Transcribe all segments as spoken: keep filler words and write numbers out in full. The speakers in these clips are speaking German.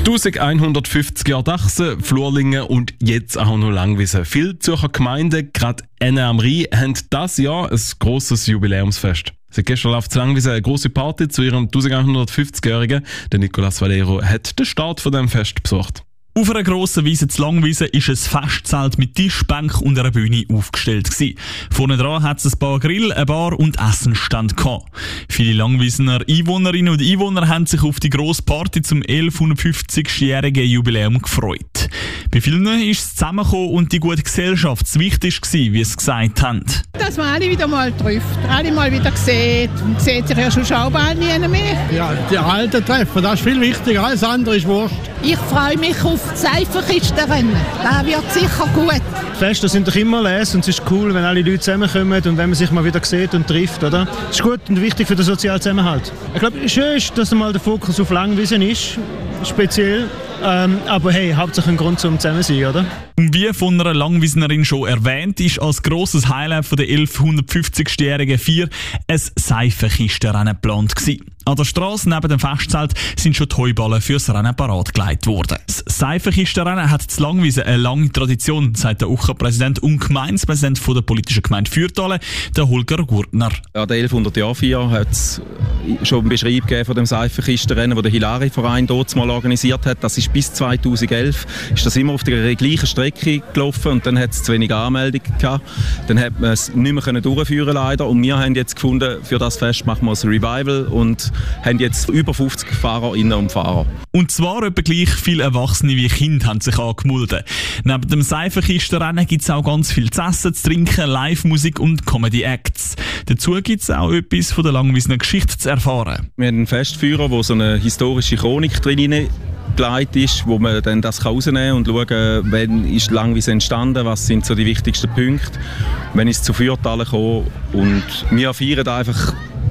elfhundertfünfzig Jahre Dachsen, Flurlingen und jetzt auch noch Langwiesen. Viele Zürcher Gemeinden, gerade Enne am Rhein, haben dieses Jahr ein grosses Jubiläumsfest. Seit gestern läuft in Langwiesen eine grosse Party zu ihrem elfhundertfünfzigjährigen. Der Nicolas Valero hat den Start von diesem Fest besucht. Auf einer grossen Wiese zu Langwiesen war ein Festzelt mit Tischbänken und einer Bühne aufgestellt gewesen. Vorne dran hat es ein paar Grill, eine Bar und Essenstand gehabt. Viele Langwiesener Einwohnerinnen und Einwohner haben sich auf die grosse Party zum elfhundertfünfzigjährigen Jubiläum gefreut. Bei vielen ist es zusammengekommen und die gute Gesellschaft das Wichtigste gewesen, wie sie gesagt haben. Dass man alle wieder mal trifft, alle mal wieder sieht. Man sieht sich ja schon auch bald nie mehr. Ja, die alten Treffen, das ist viel wichtiger, alles andere ist Wurst. Ich freue mich auf die Seifenkistenrennen. Das wird sicher gut. Feste sind doch immer les und es ist cool, wenn alle Leute zusammenkommen und wenn man sich mal wieder sieht und trifft, oder? Es ist gut und wichtig für den sozialen Zusammenhalt. Ich glaube, schön ist, dass mal der Fokus auf Langwiesen ist, speziell. Ähm, aber hey, hauptsächlich ein Grund zum Zusammen sein, oder? Wie von einer Langwiesenerin schon erwähnt, ist als grosses Highlight von der elfhundertfünfzigjährigen Feier ein Seifenkistenrennen geplant gewesen. An der Strasse neben dem Festzelt sind schon die Heuballen fürs Rennen parat gelegt worden. Das Seifenkistenrennen hat zu Langwiesen eine lange Tradition, sagt der U C A-Präsident und Gemeindepräsident der politischen Gemeinde Fürtalen, der Holger Gurtner. An der elfhundert-Jahr-Feier hat es schon einen Beschreib gegeben von dem Seifenkistenrennen, das der Hilari-Verein dort mal organisiert hat. Das ist bis zweitausendelf ist das immer auf der gleichen Strecke gelaufen und dann hat es zu wenig Anmeldungen gehabt. Dann hat man es nicht mehr durchführen leider und wir haben jetzt gefunden, für das Fest machen wir ein Revival und haben jetzt über fünfzig Fahrerinnen und Fahrer. Und zwar etwa gleich viele Erwachsene wie Kinder haben sich angemeldet. Neben dem Seifenkistenrennen gibt es auch ganz viel zu essen, zu trinken, Live-Musik und Comedy-Acts. Dazu gibt es auch etwas von der Langwiesener Geschichte zu erfahren. Wir haben einen Festführer, wo so eine historische Chronik drin gelegt ist, wo man dann das rausnehmen kann und schauen, wann ist Langwiesen entstanden, was sind so die wichtigsten Punkte, wann ist es zu Fürtalen gekommen. Und wir feiern einfach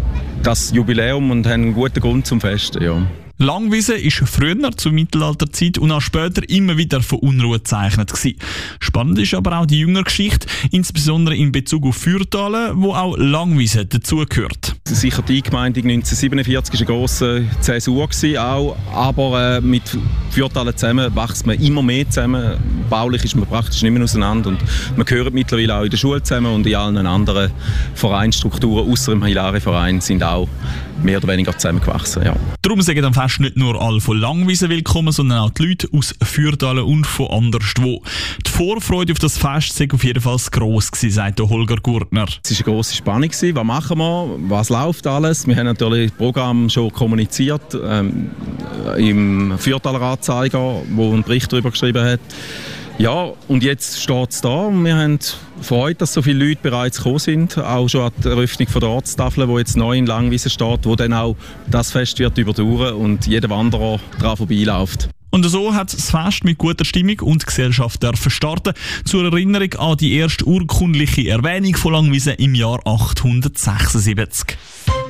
das Jubiläum und haben einen guten Grund zum Festen. Ja. Langwiesen ist früher zur Mittelalterzeit und auch später immer wieder von Unruhe gezeichnet gewesen. Spannend ist aber auch die jüngere Geschichte, insbesondere in Bezug auf Fürtalen, wo auch Langwiesen dazugehört. Sicher die Gemeinde neunzehnhundertsiebenundvierzig war eine grosse Zäsur gewesen, auch, aber äh, mit Fürtalen zusammen wächst man immer mehr zusammen. Baulich ist man praktisch nicht mehr auseinander und man gehört mittlerweile auch in der Schule zusammen und in allen anderen Vereinsstrukturen ausser dem Hilari-Verein sind auch mehr oder weniger zusammengewachsen. Ja. Darum sagen am Fest nicht nur alle von Langwiesen willkommen, sondern auch die Leute aus Fürtalen und von anderswo. Die Vorfreude auf das Fest war auf jeden Fall gross gewesen, sagt der Holger Gurtner. Es war eine grosse Spannung. Was machen wir? Was läuft alles? Wir haben natürlich das Programm schon kommuniziert ähm, im Fürtaler Anzeiger, wo ein Bericht darüber geschrieben hat. Ja, und jetzt steht es da und wir haben Freude, dass so viele Leute bereits gekommen sind. Auch schon an der Eröffnung von der Ortstafel, die jetzt neu in Langwiesen steht, wo dann auch das Fest wird überdauern und jeder Wanderer daran vorbeiläuft. Und so hat das Fest mit guter Stimmung und Gesellschaft dürfen starten. Zur Erinnerung an die erste urkundliche Erwähnung von Langwiesen im Jahr achtzehnhundertsechsundsiebzig.